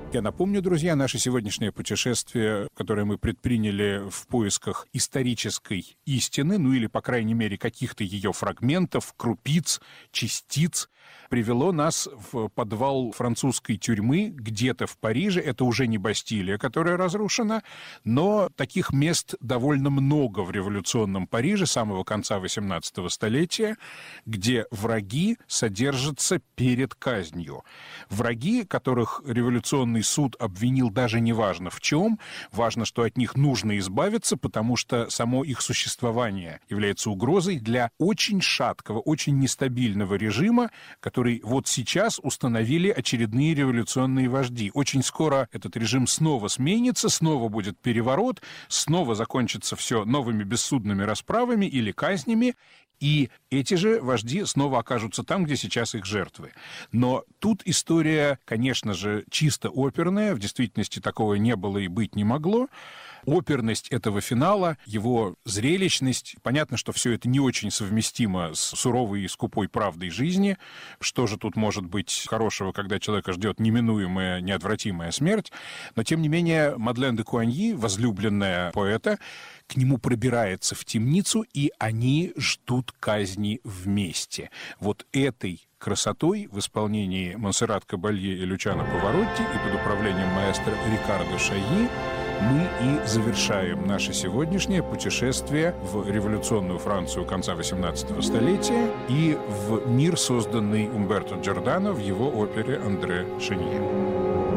Я напомню, друзья, наше сегодняшнее путешествие, которое мы предприняли в поисках исторической истины, ну или, по крайней мере, каких-то ее фрагментов, крупиц, частиц, привело нас в подвал французской тюрьмы где-то в Париже. Это уже не Бастилия, которая разрушена, но таких мест довольно много в революционном Париже самого конца XVIII столетия, где враги содержатся перед казнью. Враги, которых революционный суд обвинил даже неважно в чем, важно, что от них нужно избавиться, потому что само их существование является угрозой для очень шаткого, очень нестабильного режима, который вот сейчас установили очередные революционные вожди. Очень скоро этот режим снова сменится, снова будет переворот, снова закончится все новыми бессудными расправами или казнями, и эти же вожди снова окажутся там, где сейчас их жертвы. Но тут история, конечно же, чисто оперная, в действительности такого не было и быть не могло. Оперность этого финала, его зрелищность, понятно, что все это не очень совместимо с суровой и скупой правдой жизни. Что же тут может быть хорошего, когда человека ждет неминуемая, неотвратимая смерть? Но, тем не менее, Мадлен де Куаньи, возлюбленная поэта, к нему пробирается в темницу, и они ждут казни вместе. Вот этой красотой в исполнении Монсеррат Кабалье и Лючано Паваротти и под управлением маэстро Рикардо Шайи мы и завершаем наше сегодняшнее путешествие в революционную Францию конца XVIII столетия и в мир, созданный Умберто Джордано в его опере «Андре Шенье».